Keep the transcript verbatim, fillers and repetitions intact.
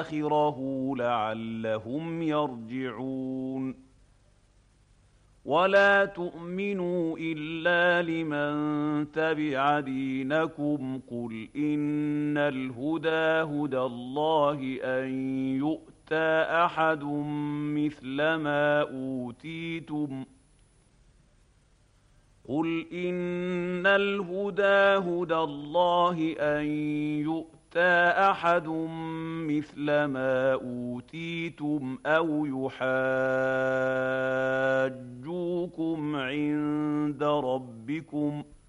آخره لعلهم يرجعون ولا تؤمنوا إلا لمن تبع دينكم قل إن الهدى هدى الله أن يؤتى أحد مثل ما أوتيتم قل إن الهدى هدى الله أن يؤتى أحد مثل ما أوتيتم أو يحاجوكم عند ربكم ۖ